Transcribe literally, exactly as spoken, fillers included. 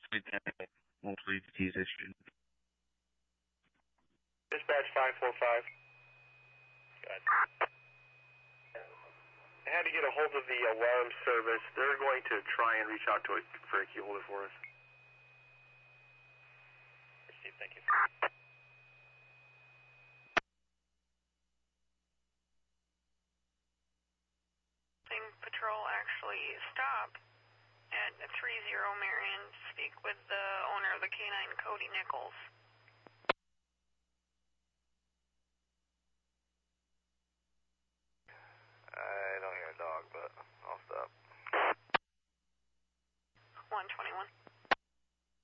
Multiple keys issued. Dispatch five four five. Good. I had to get a hold of the alarm service. They're going to try and reach out to it for a key holder for us. Received, thank you. Patrol actually stop at three zero Marion to speak with the owner of the canine, Cody Nichols. I don't hear a dog, but I'll stop. one twenty-one.